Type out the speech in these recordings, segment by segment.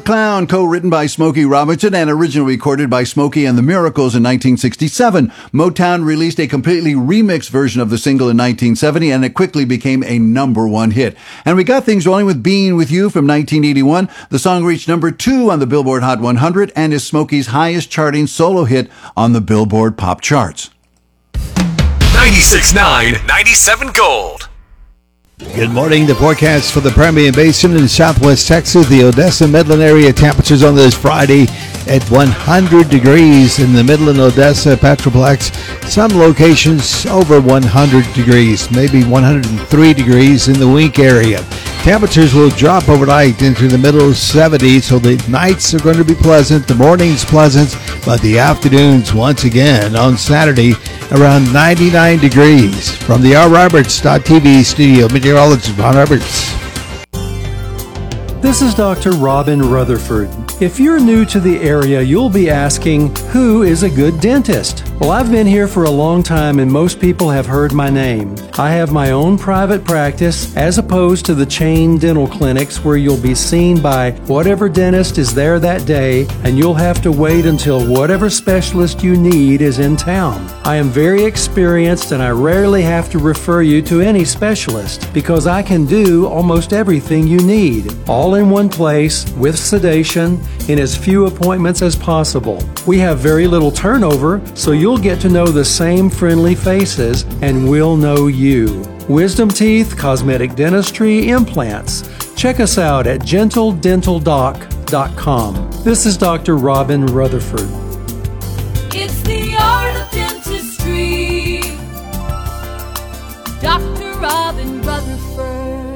Clown, co-written by Smokey Robinson and originally recorded by Smokey and the Miracles in 1967. Motown released a completely remixed version of the single in 1970, and it quickly became a #1 hit. And we got things rolling with Being With You from 1981. The song reached #2 on the Billboard Hot 100 and is Smokey's highest charting solo hit on the Billboard Pop charts. 96.9, 97 Gold. Good morning. The forecast for the Permian Basin in southwest Texas, the Odessa Midland area. Temperatures on this Friday at 100 degrees in the Midland, Odessa, Petroplex. Some locations over 100 degrees, maybe 103 degrees in the Wink area. Temperatures will drop overnight into the middle 70s, so the nights are going to be pleasant, the mornings pleasant, but the afternoons once again on Saturday around 99 degrees. From the rroberts.tv studio, meteorologist Ron Roberts. This is Dr. Robin Rutherford. If you're new to the area, you'll be asking, who is a good dentist? Well, I've been here for a long time and most people have heard my name. I have my own private practice as opposed to the chain dental clinics where you'll be seen by whatever dentist is there that day and you'll have to wait until whatever specialist you need is in town. I am very experienced and I rarely have to refer you to any specialist because I can do almost everything you need, all in one place with sedation in as few appointments as possible. We have very little turnover, so you'll get to know the same friendly faces and we'll know you. Wisdom teeth, cosmetic dentistry, implants. Check us out at gentledentaldoc.com. This is Dr. Robin Rutherford. It's the art of dentistry. Dr. Robin Rutherford.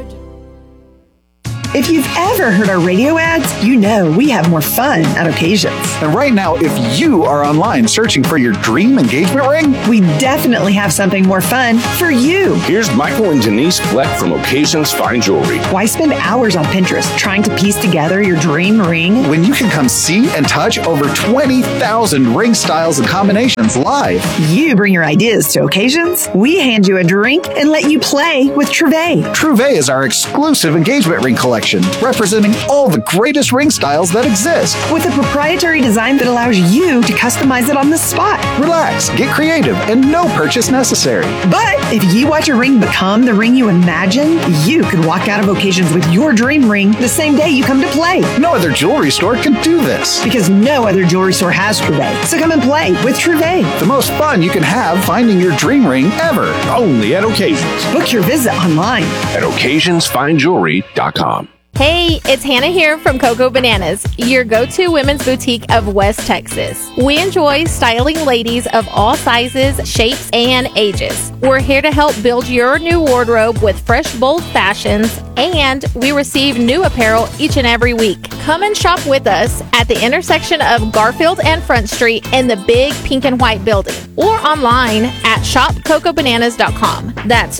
If you've ever heard our radio ads, you know we have more fun at occasions. And right now, if you are online searching for your dream engagement ring, we definitely have something more fun for you. Here's Michael and Denise Fleck from Occasions Fine Jewelry. Why spend hours on Pinterest trying to piece together your dream ring when you can come see and touch over 20,000 ring styles and combinations live? You bring your ideas to Occasions, we hand you a drink and let you play with Trouvé. Trouvé is our exclusive engagement ring collection, representing all the greatest ring styles that exist. With a proprietary design that allows you to customize it on the spot. Relax, get creative, and no purchase necessary. But if you watch a ring become the ring you imagine, you could walk out of Occasions with your dream ring the same day you come to play. No other jewelry store can do this. Because no other jewelry store has Trouvé. So come and play with Trouvé. The most fun you can have finding your dream ring ever. Only at Occasions. Book your visit online at occasionsfinejewelry.com. Hey, it's Hannah here from Coco Bananas, your go-to women's boutique of West Texas. We enjoy styling ladies of all sizes, shapes, and ages. We're here to help build your new wardrobe with fresh, bold fashions, and we receive new apparel each and every week. Come and shop with us at the intersection of Garfield and Front Street in the big pink and white building, or online at shopcocobananas.com. That's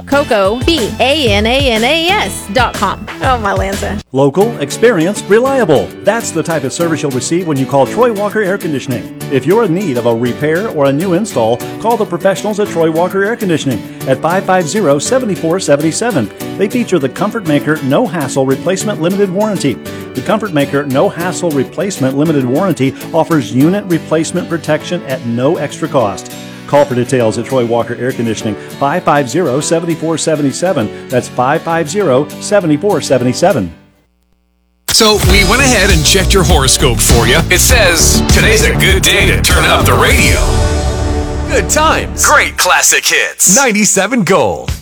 shopcocobananas.com. Oh, my Lanza. Local, experienced, reliable. That's the type of service you'll receive when you call Troy Walker Air Conditioning. If you're in need of a repair or a new install, call the professionals at Troy Walker Air Conditioning at 550-7477. They feature the Comfort Maker No Hassle Replacement Limited Warranty. The Comfort Maker No Hassle Replacement Limited Warranty offers unit replacement protection at no extra cost. Call for details at Troy Walker Air Conditioning, 550-7477. That's 550-7477. So we went ahead and checked your horoscope for you. It says today's a good day to turn up the radio. Good times. Great classic hits. 97 Gold.